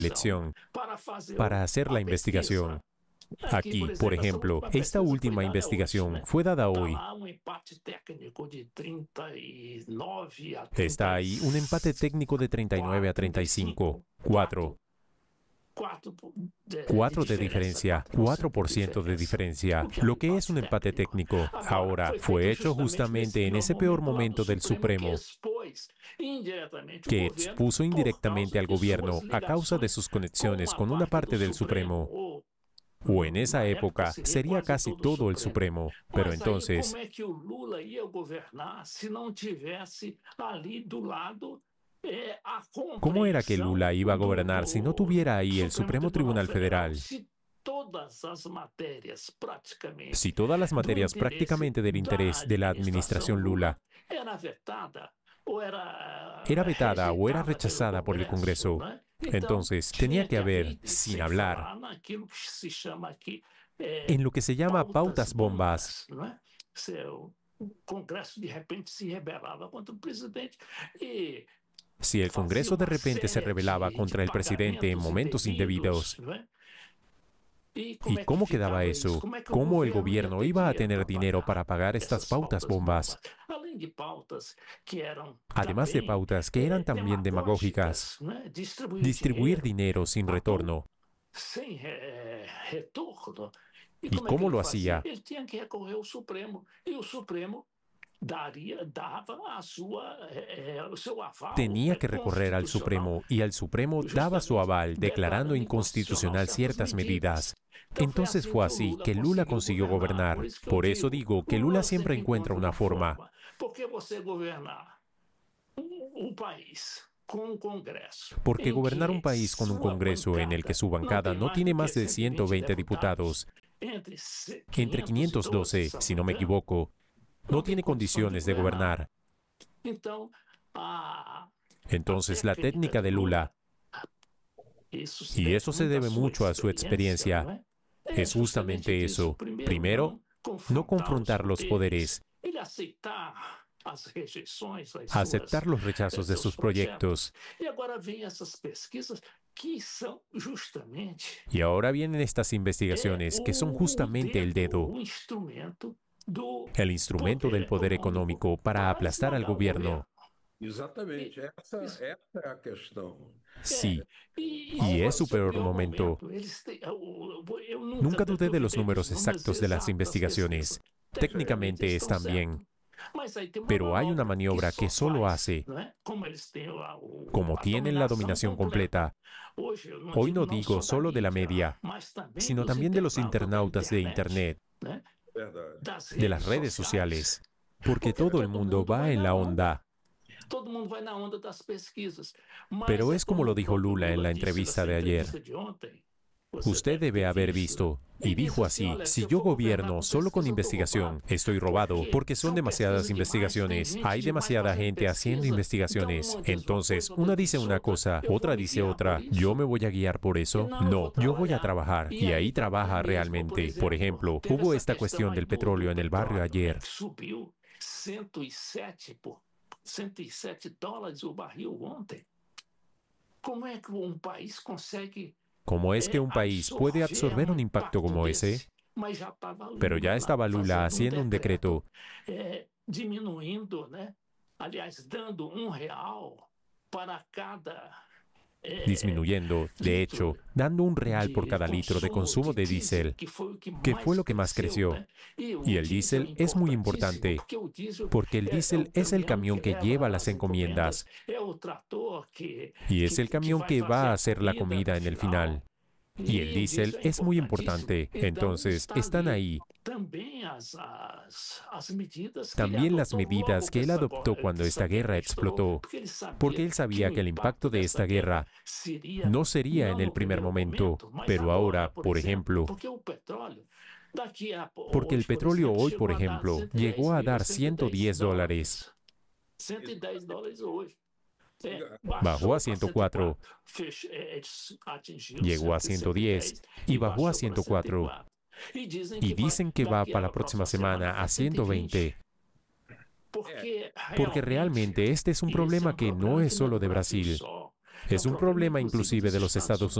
elección para hacer la investigación. Aquí, por ejemplo, esta última investigación fue dada hoy. Está ahí un empate técnico de 39 a 35. 4 de diferencia, 4% de diferencia, lo que es un empate técnico. Ahora, fue hecho justamente en ese peor momento del Supremo, que expuso indirectamente al gobierno a causa de sus conexiones con una parte del Supremo. O en esa época sería casi todo el Supremo. Pero entonces, ¿cómo era que Lula iba a gobernar si no tuviera ahí el Supremo Tribunal Federal? Si todas las materias prácticamente del interés de la administración Lula era vetada o era rechazada por el Congreso, entonces tenía que haber, sin hablar, en lo que se llama pautas bombas. Si el Congreso de repente se rebelaba contra el presidente en momentos indebidos, ¿y cómo quedaba eso? ¿Cómo el gobierno iba a tener dinero para pagar estas pautas bombas? Además de pautas que eran también demagógicas, distribuir dinero sin retorno. ¿Y cómo lo hacía? Tenía que recorrer al Supremo y el Supremo daba su aval declarando inconstitucional ciertas medidas. Entonces fue así que Lula consiguió gobernar. Por eso digo que Lula siempre encuentra una forma. Porque gobernar un país con un Congreso en el que su bancada no tiene más de 120 diputados, entre 512, si no me equivoco, no tiene condiciones de gobernar. Entonces la técnica de Lula, y eso se debe mucho a su experiencia, es justamente eso. Primero, no confrontar los poderes, aceptar los rechazos de sus proyectos. Y ahora vienen estas investigaciones que son justamente el dedo, el instrumento del poder económico para aplastar al gobierno. Exatamente, essa é a questão. Sí, y es su peor momento. Nunca dudé de los números exactos de las investigaciones. Técnicamente están bien. Pero hay una maniobra que solo hace, como tienen la dominación completa. Hoy no digo solo de la media, sino también de los internautas de Internet, de las redes sociales, porque todo el mundo va en la onda. Pero es como lo dijo Lula en la entrevista de ayer. Usted debe haber visto, y dijo así, si yo gobierno solo con investigación, estoy robado, porque son demasiadas investigaciones, hay demasiada gente haciendo investigaciones. Entonces, una dice una cosa, otra dice otra, ¿yo me voy a guiar por eso? No, yo voy a trabajar, y ahí trabaja realmente. Por ejemplo, hubo esta cuestión del petróleo en el barrio ayer. 107 dólares o barril ontem. ¿Cómo es que un país puede absorber un impacto como ese? Pero ya estaba Lula haciendo un decreto disminuyendo, de hecho, dando $1 por cada litro de consumo de diésel, que fue lo que más creció. Y el diésel es muy importante, porque el diésel es el camión que lleva las encomiendas, y es el camión que va a hacer la comida en el final. Y el diésel es muy importante, entonces están ahí. También las medidas que él adoptó cuando esta guerra explotó, porque él sabía que el impacto de esta guerra no sería en el primer momento, pero ahora, por ejemplo, porque el petróleo hoy, por ejemplo, llegó a dar $110. Bajó a 104, llegó a 110 y bajó a 104. Y dicen que va para la próxima semana a 120. Porque realmente este es un problema que no es solo de Brasil. Es un problema inclusive de los Estados